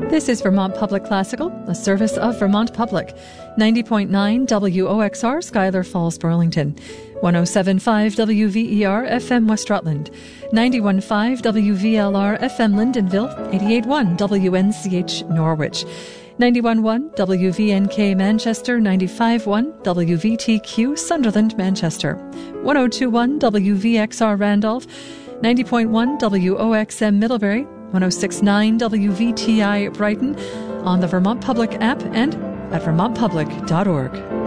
This is Vermont Public Classical, a service of Vermont Public. 90.9 WOXR, Schuyler Falls, Burlington. 107.5 WVER, FM West Rutland. 91.5 WVLR, FM Lyndonville. 88.1 WNCH, Norwich. 91.1 WVNK Manchester, 95.1 WVTQ Sunderland, Manchester, 102.1 WVXR Randolph, 90.1 WOXM Middlebury, 106.9 WVTI Brighton, on the Vermont Public app and at vermontpublic.org.